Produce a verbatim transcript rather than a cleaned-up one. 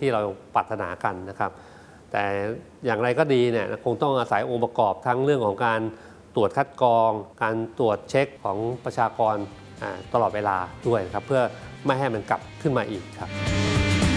ที่เราปรารถนากันนะครับแต่อย่างไรก็ดีเนี่ยคงต้องอาศัยองค์ประกอบทั้งเรื่องของการตรวจคัดกรองการตรวจเช็คของประชากรตลอดเวลาด้วยนะครับเพื่อไม่ให้มันกลับขึ้นมาอีกครับ